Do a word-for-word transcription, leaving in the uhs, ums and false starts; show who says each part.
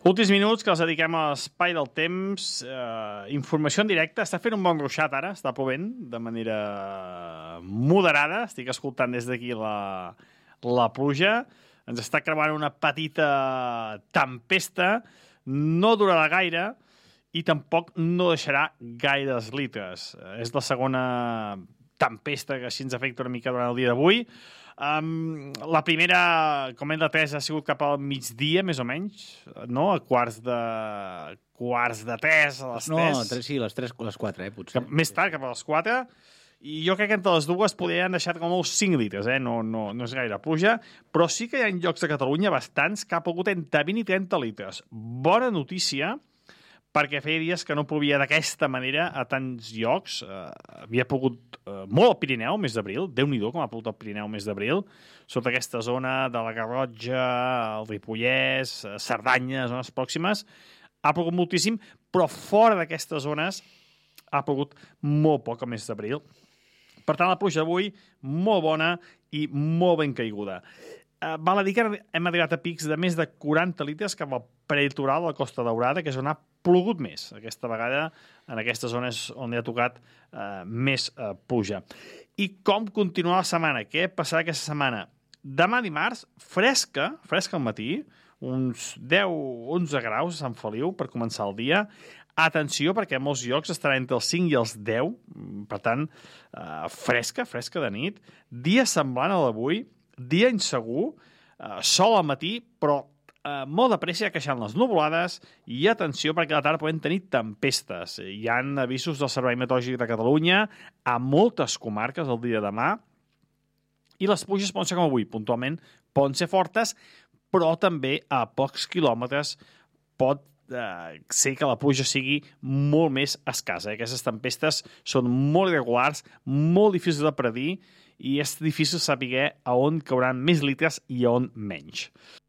Speaker 1: Últims minuts que els dediquem a l'espai del temps. Uh, informació en directe. Està fent un bon ruixat ara, està plovent de manera moderada. Estic escoltant des d'aquí la, la pluja. Ens està creuant una petita tempesta. No durarà gaire i tampoc no deixarà gaires litres. Uh, és la segona tempesta que així ens afecta una mica durant el dia d'avui. Um, la primera, com hem de tres, ha sigut cap al migdia, més o menys, no? A quarts de quarts de tres, a les
Speaker 2: no,
Speaker 1: tres.
Speaker 2: No, sí, les tres, les quatre, eh, potser.
Speaker 1: Cap, més tard, cap a les quatre. I jo crec que entre les dues podrien deixar com uns cinc litres, eh? No, no, no és gaire pluja, però sí que hi ha llocs de Catalunya bastants que ha pogut entre vint i trenta litres. Bona notícia, perquè feia dies que no plovia d'aquesta manera a tants llocs. Uh, havia pogut uh, molt al Pirineu, mes d'abril. Déu-n'hi-do com ha pogut al Pirineu, mes d'abril. Sota aquesta zona de la Garrotxa, el Ripollès, uh, Cerdanya, zones pròximes. Ha plogut moltíssim, però fora d'aquestes zones ha plogut molt poc al mes d'abril. Per tant, la pluja d'avui, molt bona i molt ben caiguda. Uh, val a dir que hem arribat a pics de més de quaranta litres cap al prelitoral de la Costa Daurada, que és on ha plogut més. Aquesta vegada, en aquestes zones on hi ha tocat uh, més uh, pluja. I com continuar la setmana? Què passarà aquesta setmana? Demà dimarts, fresca, fresca al matí, uns deu a onze graus a Sant Feliu per començar el dia. Atenció, perquè a molts llocs estarà entre els cinc i els deu, per tant, uh, fresca, fresca de nit. Dia semblant a l'avui, dia insegur, uh, sol al matí, però uh, molt de pressa queixant les nuvolades i atenció perquè a la tarda poden tenir tempestes. Hi ha avisos del Servei Meteorològic de Catalunya a moltes comarques el dia de demà i les pluges poden ser com avui, puntualment poden ser fortes, però també a pocs quilòmetres pot Uh, sé que la pluja sigui molt més escassa. Eh? Aquestes tempestes són molt irregulars, molt difícils de predir i és difícil saber a on cauran més litres i a on menys.